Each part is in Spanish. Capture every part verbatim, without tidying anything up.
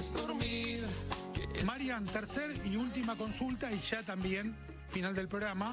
dormir. Marian, tercer y última consulta y ya también final del programa.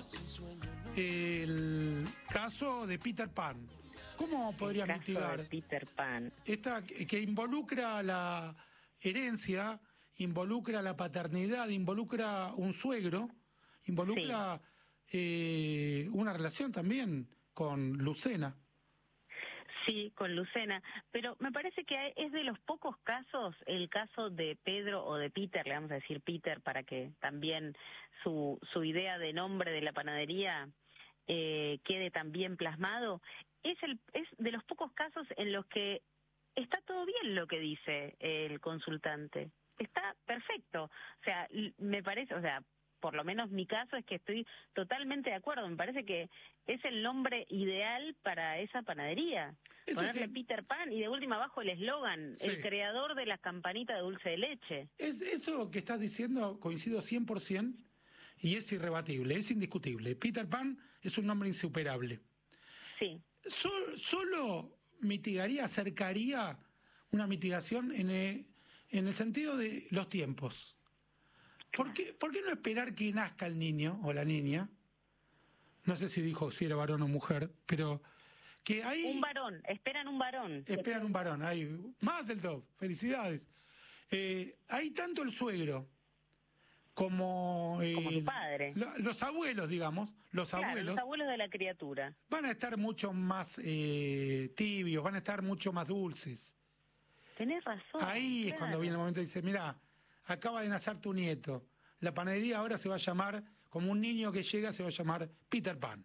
El caso de Peter Pan. ¿Cómo podrías El caso mitigar de Peter Pan. esta que involucra la herencia, involucra la paternidad, involucra un suegro, involucra sí. eh, una relación también con Lucena? Sí, con Lucena, pero me parece que es de los pocos casos, el caso de Pedro o de Peter, le vamos a decir Peter para que también su, su idea de nombre de la panadería eh, quede también plasmado, es, el, es de los pocos casos en los que está todo bien lo que dice el consultante, está perfecto, o sea, me parece, o sea, por lo menos mi caso es que estoy totalmente de acuerdo, me parece que es el nombre ideal para esa panadería. Eso ponerle sí. Peter Pan y de última abajo el eslogan, sí. el creador de las campanitas de dulce de leche. Es eso que estás diciendo, coincido cien por ciento y es irrebatible, es indiscutible. Peter Pan es un nombre insuperable. Sí. Sol, solo mitigaría, acercaría una mitigación en el, en el sentido de los tiempos. ¿Por qué, ¿Por qué no esperar que nazca el niño o la niña? No sé si dijo si era varón o mujer, pero que hay... Un varón, esperan un varón. Esperan un varón, hay más del top, felicidades. Eh, hay tanto el suegro como... Eh, como tu padre. Lo, los abuelos, digamos, los claro, abuelos... los abuelos de la criatura. Van a estar mucho más eh, tibios, van a estar mucho más dulces. Tenés razón. Ahí claro. es cuando viene el momento y dice, mira, acaba de nacer tu nieto. La panadería ahora se va a llamar, como un niño que llega, se va a llamar Peter Pan.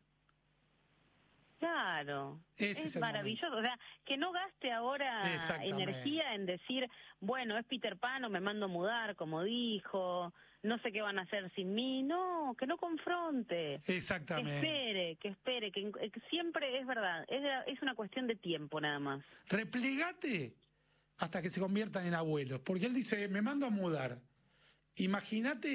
Claro, Ese es, es maravilloso, momento. O sea, que no gaste ahora energía en decir, bueno, es Peter Pan o me mando a mudar, como dijo, no sé qué van a hacer sin mí, no, que no confronte. Exactamente. Que espere, que espere, que, que siempre es verdad, es, es una cuestión de tiempo nada más. Replegate hasta que se conviertan en abuelos, porque él dice, me mando a mudar, imagínate